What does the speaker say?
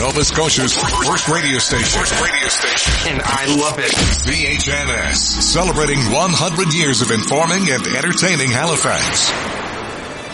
Nova Scotia's first radio station. And I love it. CHNS, celebrating 100 years of informing and entertaining Halifax.